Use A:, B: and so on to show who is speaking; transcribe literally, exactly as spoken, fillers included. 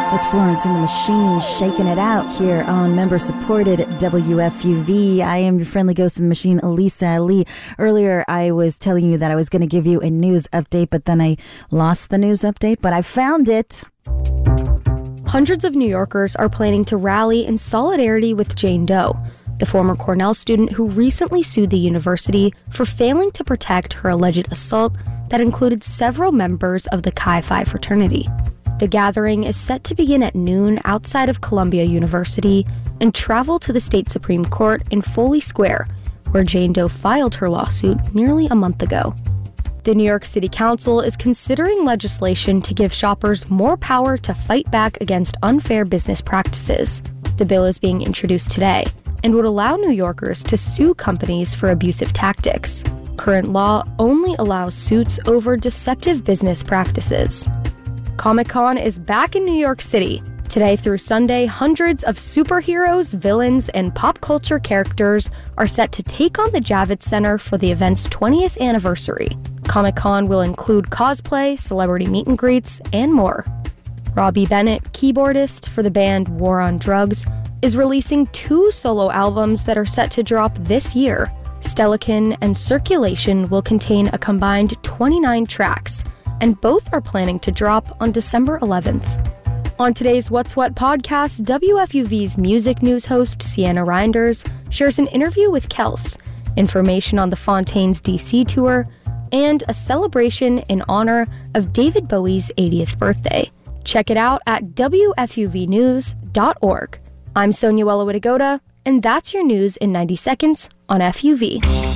A: It's Florence and the Machine shaking it out here on member-supported W F U V. I am your friendly ghost in the machine, Elisa Ali. Earlier, I was telling you that I was going to give you a news update, but then I lost the news update, but I found it.
B: Hundreds of New Yorkers are planning to rally in solidarity with Jane Doe, the former Cornell student who recently sued the university for failing to protect her alleged assault that included several members of the Chi Phi fraternity. The gathering is set to begin at noon outside of Columbia University and travel to the state Supreme Court in Foley Square, where Jane Doe filed her lawsuit nearly a month ago. The New York City Council is considering legislation to give shoppers more power to fight back against unfair business practices. The bill is being introduced today and would allow New Yorkers to sue companies for abusive tactics. Current law only allows suits over deceptive business practices. Comic-Con is back in New York City. Today through Sunday, hundreds of superheroes, villains, and pop culture characters are set to take on the Javits Center for the event's twentieth anniversary. Comic-Con will include cosplay, celebrity meet and greets, and more. Robbie Bennett, keyboardist for the band War on Drugs, is releasing two solo albums that are set to drop this year. Stellakin and Circulation will contain a combined twenty-nine tracks, and both are planning to drop on December eleventh. On today's What's What podcast, W F U V's music news host Sienna Reinders shares an interview with Kels, information on the Fontaines D C tour, and a celebration in honor of David Bowie's eightieth birthday. Check it out at W F U V news dot org. I'm Sonia Wella Wittagota, and that's your news in ninety seconds on F U V.